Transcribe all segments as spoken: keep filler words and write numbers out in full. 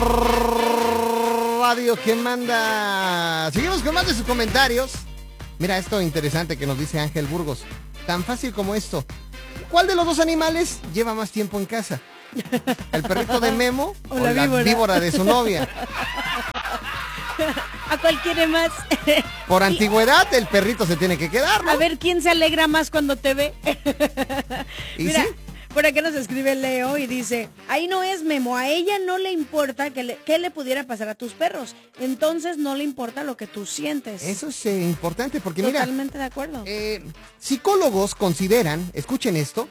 Radio que manda. Seguimos con más de sus comentarios. Mira esto interesante que nos dice Ángel Burgos. Tan fácil como esto. ¿Cuál de los dos animales lleva más tiempo en casa? ¿El perrito de Memo o, o la, la víbora. víbora de su novia? ¿A cuál quiere más? Por antigüedad, el perrito se tiene que quedar, ¿no? A ver quién se alegra más cuando te ve. ¿Y Mira, sí? por acá nos escribe Leo y dice, ahí no es Memo, a ella no le importa que le, que le pudiera pasar a tus perros, entonces no le importa lo que tú sientes. Eso es eh, importante porque Totalmente mira, de acuerdo. Eh, psicólogos consideran, escuchen esto,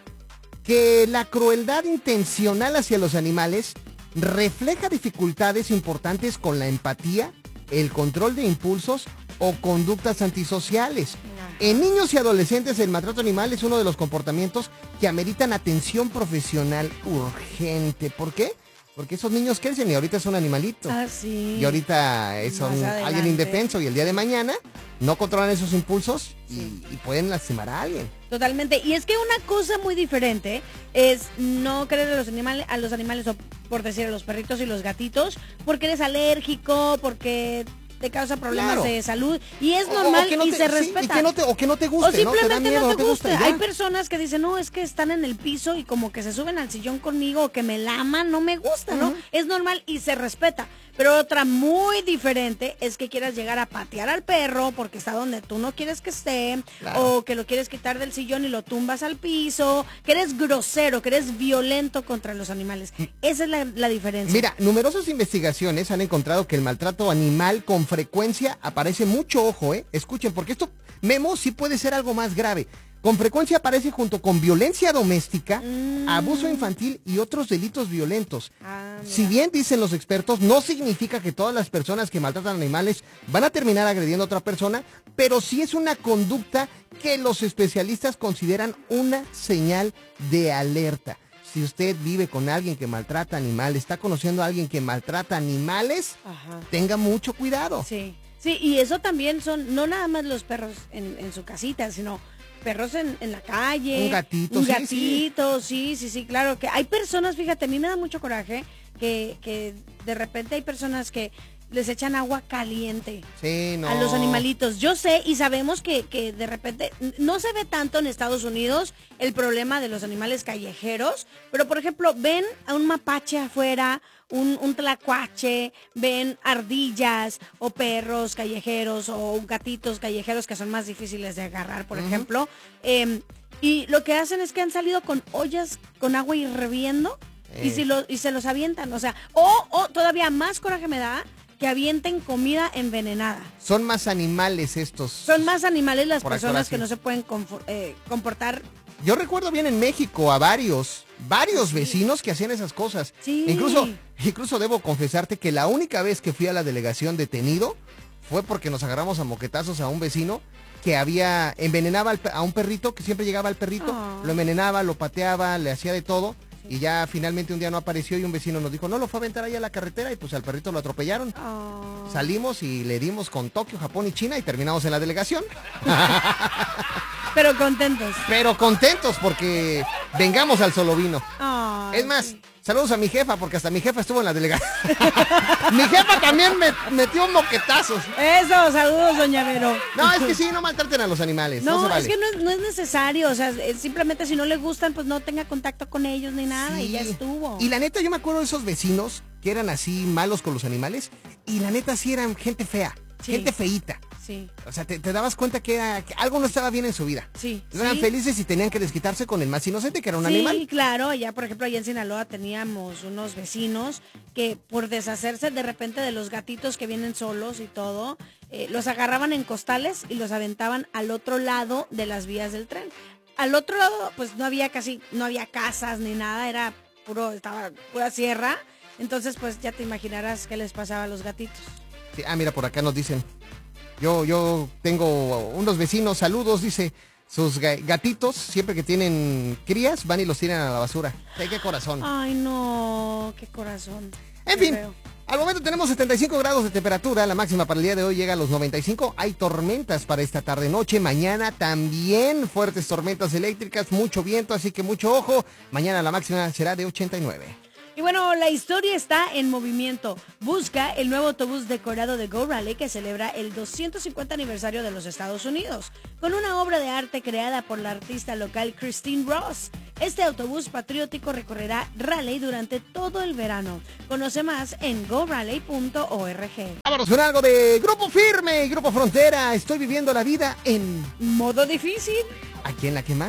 que la crueldad intencional hacia los animales refleja dificultades importantes con la empatía, el control de impulsos o conductas antisociales. En niños y adolescentes el maltrato animal es uno de los comportamientos que ameritan atención profesional urgente. ¿Por qué? Porque esos niños crecen y ahorita son animalitos. Ah, sí. Y ahorita son alguien indefenso y el día de mañana no controlan esos impulsos y, sí. y pueden lastimar a alguien. Totalmente. Y es que una cosa muy diferente es no querer a los animales, a los animales o por decir a los perritos y los gatitos, porque eres alérgico, porque te causa problemas claro. de salud y es normal o, o no y te, se sí, respeta. Y que no te, o que no te guste, o simplemente ¿no? Te da miedo, no te, no te guste. gusta, Hay personas que dicen, no, es que están en el piso y como que se suben al sillón conmigo o que me laman, no me gusta, ¿no? Uh-huh. Es normal y se respeta. Pero otra muy diferente es que quieras llegar a patear al perro porque está donde tú no quieres que esté, claro. o que lo quieres quitar del sillón y lo tumbas al piso, que eres grosero, que eres violento contra los animales. Esa es la, la diferencia. Mira, numerosas investigaciones han encontrado que el maltrato animal con frecuencia aparece mucho, ojo, eh, escuchen, porque esto, Memo, sí puede ser algo más grave. Con frecuencia aparece junto con violencia doméstica, mm. abuso infantil y otros delitos violentos. Ah, si bien dicen los expertos, no significa que todas las personas que maltratan animales van a terminar agrediendo a otra persona, pero sí es una conducta que los especialistas consideran una señal de alerta. Si usted vive con alguien que maltrata animales, está conociendo a alguien que maltrata animales, Ajá. tenga mucho cuidado. Sí, sí, y eso también son, no nada más los perros en, en su casita, sino perros en, en la calle. Un gatito, Un sí, gatito, sí. sí, sí, sí, claro. Que hay personas, fíjate, a mí me da mucho coraje que, que de repente hay personas que les echan agua caliente sí, no. a los animalitos. Yo sé y sabemos que, que de repente no se ve tanto en Estados Unidos el problema de los animales callejeros, pero por ejemplo, ven a un mapache afuera, un, un tlacuache, ven ardillas o perros callejeros o gatitos callejeros que son más difíciles de agarrar, por uh-huh. ejemplo. Eh, y lo que hacen es que han salido con ollas con agua hirviendo eh. y, si lo, y se los avientan. O sea, o, o todavía más coraje me da que avienten comida envenenada. Son más animales estos. Son más animales las personas que no se pueden confor- eh, comportar. Yo recuerdo bien en México a varios, varios sí. vecinos que hacían esas cosas. Sí. Incluso, incluso debo confesarte que la única vez que fui a la delegación detenido fue porque nos agarramos a moquetazos a un vecino que había, envenenaba al, a un perrito, que siempre llegaba al perrito, oh. lo envenenaba, lo pateaba, le hacía de todo. Y ya finalmente un día no apareció y un vecino nos dijo, no, lo fue a aventar ahí a la carretera y pues al perrito lo atropellaron. Oh. Salimos y le dimos con Tokio, Japón y China y terminamos en la delegación. Pero contentos. Pero contentos porque vengamos al Solovino. Oh, es más, sí. saludos a mi jefa porque hasta mi jefa estuvo en la delegación. Mi jefa también me metió moquetazos. Eso, saludos, doña Vero. No, es que sí, no maltraten a los animales. No, no se vale. Es que no es, no es necesario, o sea, simplemente si no le gustan, pues no tenga contacto con ellos ni nada sí. y ya estuvo. Y la neta, yo me acuerdo de esos vecinos que eran así malos con los animales y la neta sí eran gente fea, sí. gente feíta. Sí. O sea, te, te dabas cuenta que, era, que algo no estaba bien en su vida. Sí. No eran sí. felices y tenían que desquitarse con el más inocente, que era un sí, animal. Sí, claro. Ya, por ejemplo, allá en Sinaloa teníamos unos vecinos que por deshacerse de repente de los gatitos que vienen solos y todo, eh, los agarraban en costales y los aventaban al otro lado de las vías del tren. Al otro lado, pues no había casi, no había casas ni nada, era puro, estaba pura sierra. Entonces, pues ya te imaginarás qué les pasaba a los gatitos. Sí, ah, mira, por acá nos dicen... Yo, yo tengo unos vecinos, saludos, dice, sus gatitos, siempre que tienen crías, van y los tiran a la basura. Ay, qué corazón. Ay, no, qué corazón. En qué fin, feo. Al momento tenemos setenta y cinco grados de temperatura, la máxima para el día de hoy llega a los noventa y cinco. Hay tormentas para esta tarde-noche, mañana también fuertes tormentas eléctricas, mucho viento, así que mucho ojo. Mañana la máxima será de ochenta y nueve. Y bueno, la historia está en movimiento. Busca el nuevo autobús decorado de Go Raleigh que celebra el doscientos cincuenta aniversario de los Estados Unidos, con una obra de arte creada por la artista local Christine Ross. Este autobús patriótico recorrerá Raleigh durante todo el verano. Conoce más en go raleigh punto org. Vámonos con algo de Grupo Firme y Grupo Frontera. Estoy viviendo la vida en... modo difícil. ¿Aquí en La Que Más?